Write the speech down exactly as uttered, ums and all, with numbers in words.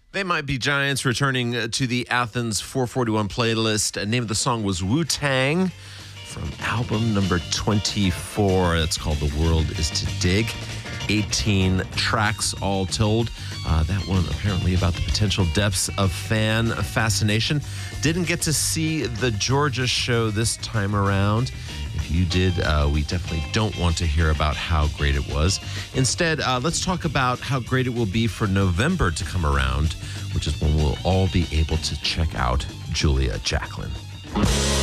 They Might Be Giants returning uh, to the Athens four forty-one playlist. The name of the song was Wu-Tang from album number twenty-four. That's called The World Is to Dig. eighteen tracks all told. Uh, that one apparently about the potential depths of fan fascination. Didn't get to see the Georgia show this time around. If you did, uh, we definitely don't want to hear about how great it was. Instead, uh, let's talk about how great it will be for November to come around, which is when we'll all be able to check out Julia Jacklin.